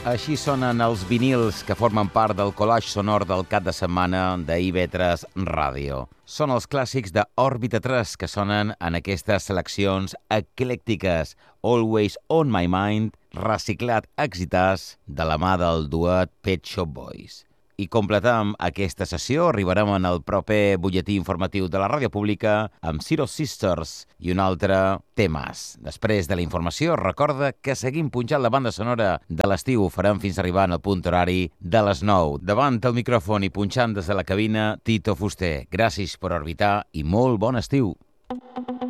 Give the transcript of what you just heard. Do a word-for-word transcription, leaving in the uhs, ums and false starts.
Així sonen els vinils que formen part del collage sonor del cap de setmana de I V tres Ràdio. Són els clàssics de Òrbita tres que sonen en aquestes seleccions eclèctiques. Always on my mind, reciclat exitàs de la mà del duet Pet Shop Boys. I completam aquesta sessió, arribarem en el proper butlletí informatiu de la ràdio pública amb Zero Sisters i un altre temes. Després de la informació, recorda que seguim punxant la banda sonora de l'estiu. Ho farem fins arribant al punt horari de les nou. Davant el micròfon i punxant des de la cabina, Tito Fuster. Gràcies per orbitar i molt bon estiu.